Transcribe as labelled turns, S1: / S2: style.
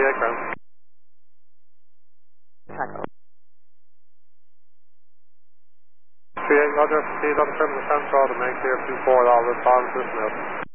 S1: ground.
S2: Taco.
S1: 38, Roger. Proceed on the 7% road and make clear 24 all respond to this note.